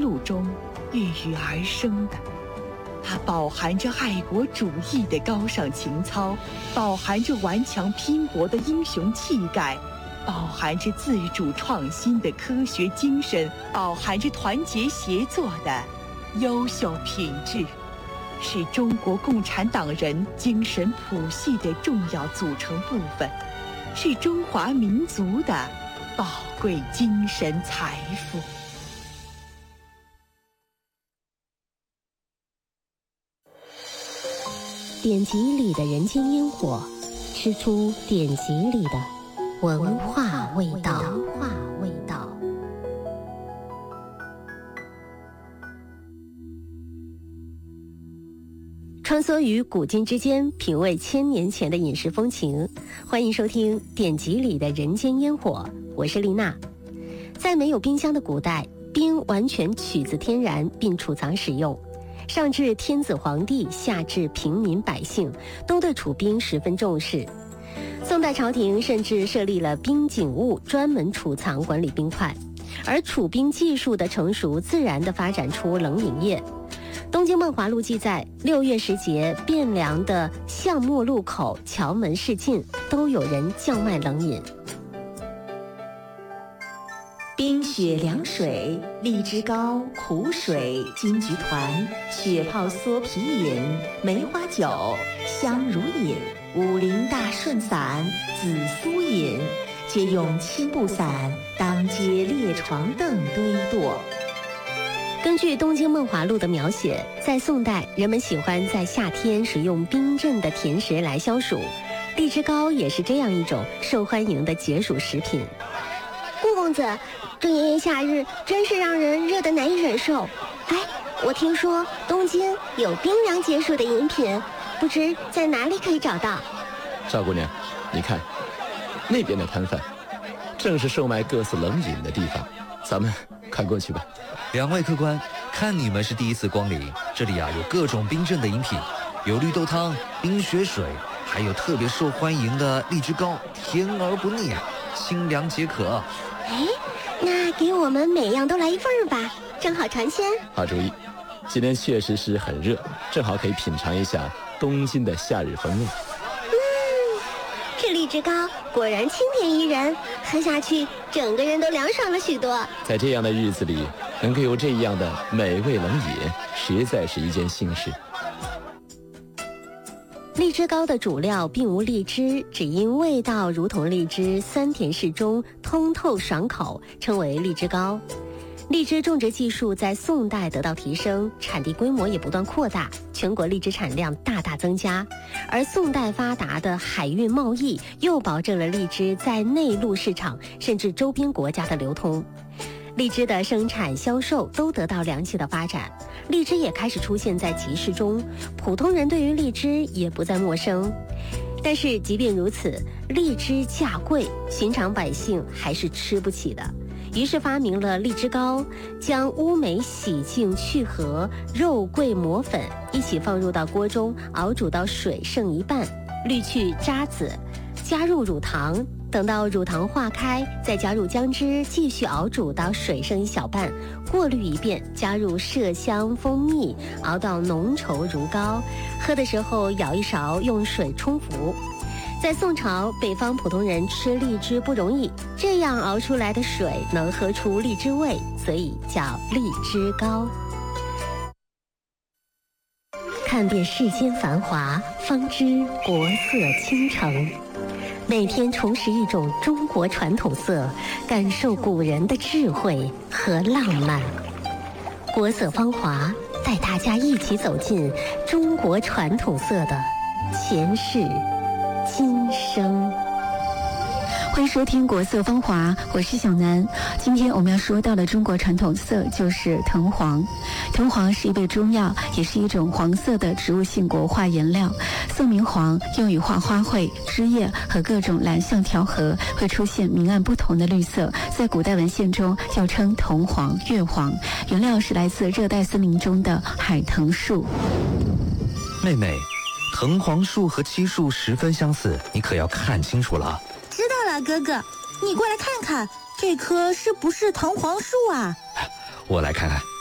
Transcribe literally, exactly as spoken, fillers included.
路中孕育而生的。它饱含着爱国主义的高尚情操，饱含着顽强拼搏的英雄气概，饱含着自主创新的科学精神，饱含着团结协作的优秀品质，是中国共产党人精神谱系的重要组成部分，是中华民族的宝贵精神财富。 典籍里的人间烟火，吃出典籍里的文化味道。文化味道。穿梭于古今之间，品味千年前的饮食风情。欢迎收听《典籍里的人间烟火》，我是丽娜。在没有冰箱的古代，冰完全取自天然并储藏使用。上至天子皇帝，下至平民百姓，都对储冰十分重视。宋代朝廷甚至设立了冰景物，专门储藏管理冰块。而储冰技术的成熟，自然地发展出冷饮业。《东京梦华录》记载，六月时节，汴梁的相墨路口、桥门市近都有人叫卖冷饮。 冰雪凉水、荔枝糕、苦水、金桔团、雪泡蓑皮饮、梅花酒、香茹饮、武林大顺伞、紫苏饮，皆用青布伞当街列床凳堆垛。 根据《东京梦华录》的描写，在宋代，人们喜欢在夏天食用冰镇的甜食来消暑，荔枝糕也是这样一种受欢迎的解暑食品。 顾公子，这炎炎夏日真是让人热得难以忍受。哎，我听说东京有冰凉解暑的饮品，不知在哪里可以找到？ 赵姑娘，你看，那边的摊贩，正是售卖各色冷饮的地方，咱们看过去吧。 两位客官，看你们是第一次光临，这里啊有各种冰镇的饮品，有绿豆汤、冰雪水，还有特别受欢迎的荔枝糕，甜而不腻啊，清凉解渴。 哎，那给我们每样都来一份吧，正好尝鲜。 好主意，今天确实是很热，正好可以品尝一下东京的夏日风味。 嗯，这荔枝糕果然清甜宜人，喝下去整个人都凉爽了许多。 在这样的日子里，能够有这样的美味冷饮，实在是一件幸事。 荔枝糕的主料并无荔枝，只因味道如同荔枝，酸甜适中，通透爽口，称为荔枝糕。荔枝种植技术在宋代得到提升，产地规模也不断扩大，全国荔枝产量大大增加。而宋代发达的海运贸易又保证了荔枝在内陆市场甚至周边国家的流通。荔枝的生产销售都得到良性的发展，荔枝也开始出现在集市中，普通人对于荔枝也不再陌生。但是即便如此，荔枝价贵，寻常百姓还是吃不起的，于是发明了荔枝糕，将乌梅洗净去核、肉桂磨粉一起放入到锅中，熬煮到水剩一半，滤去渣子，加入乳糖，等到乳糖化开，再加入姜汁，继续熬煮到水剩一小半，过滤一遍，加入麝香、蜂蜜，熬到浓稠如膏。喝的时候舀一勺，用水冲服。在宋朝，北方普通人吃荔枝不容易，这样熬出来的水能喝出荔枝味，所以叫荔枝糕。看遍世间繁华，方知国色倾城。每天重拾一种中国传统色，感受古人的智慧和浪漫。国色芳华，带大家一起走进中国传统色的前世今生。 欢迎收听《国色芳华》，我是小南。今天我们要说到的中国传统色就是藤黄。藤黄是一味中药，也是一种黄色的植物性国画颜料。色明黄，用于画花卉、枝叶和各种蓝象调和，会出现明暗不同的绿色。在古代文献中又称桐黄、月黄，原料是来自热带森林中的海藤树。 妹妹，藤黄树和漆树十分相似，你可要看清楚了。 知道了，哥哥，你过来看看，这棵是不是藤黄树啊？ 我来看看。